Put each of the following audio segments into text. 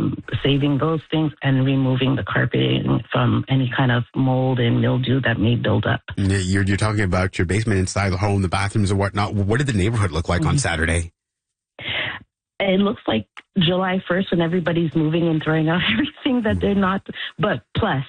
saving those things and removing the carpeting from any kind of mold and mildew that may build up. You're talking about your basement inside the home, the bathrooms and whatnot. What did the neighborhood look like on Saturday? It looks like July 1st when everybody's moving and throwing out everything that they're not, but plus,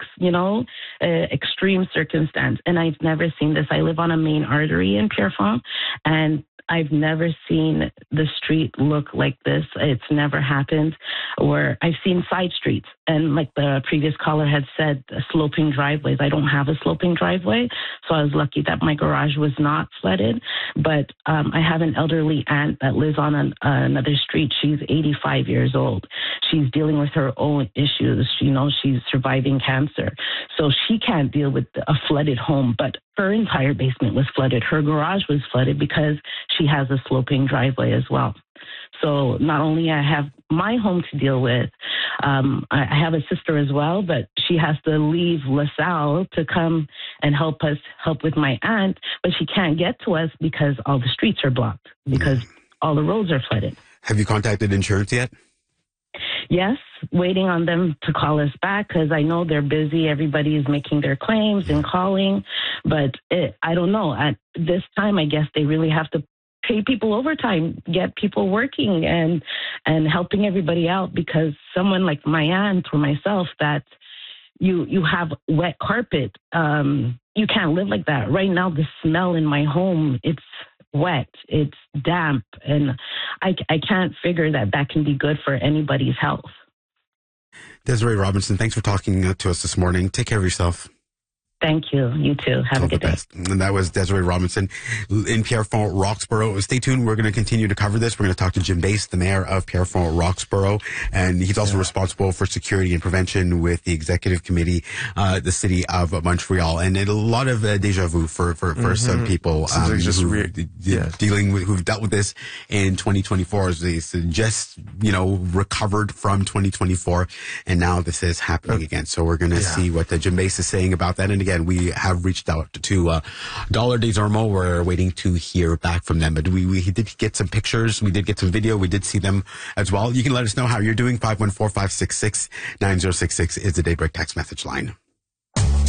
extreme circumstance. And I've never seen this. I live on a main artery in Pierrefonds, and I've never seen the street look like this. It's never happened. Or I've seen side streets. And like the previous caller had said, sloping driveways. I don't have a sloping driveway, so I was lucky that my garage was not flooded. But I have an elderly aunt that lives on another street. She's 85 years old. She's dealing with her own issues. She's surviving cancer. So she can't deal with a flooded home, but her entire basement was flooded. Her garage was flooded because she has a sloping driveway as well. So not only I have my home to deal with, I have a sister as well, but she has to leave LaSalle to come and help with my aunt, but she can't get to us because all the streets are blocked, because all the roads are flooded. Have you contacted insurance yet? Yes, waiting on them to call us back because I know they're busy. Everybody is making their claims and calling, but I don't know. At this time, I guess they really have to pay people overtime, get people working and helping everybody out, because someone like my aunt or myself, that you have wet carpet, you can't live like that. Right now, the smell in my home, it's wet, it's damp, and I can't figure that can be good for anybody's health. Desiree Robinson, thanks for talking to us this morning. Take care of yourself. Thank you. You too. Have a good day. And that was Desiree Robinson in Pierrefonds, Roxborough. Stay tuned. We're going to continue to cover this. We're going to talk to Jim Bass, the mayor of Pierrefonds, Roxborough. And he's also responsible for security and prevention with the executive committee, the city of Montreal. And a lot of deja vu for some people who've dealt with this in 2024, as they just, recovered from 2024. And now this is happening again. So we're going to see what Jim Bass is saying about that. And again, we have reached out to Dollar Des Ormeaux. We're waiting to hear back from them. But we did get some pictures. We did get some video. We did see them as well. You can let us know how you're doing. 514-566-9066 is the Daybreak text message line.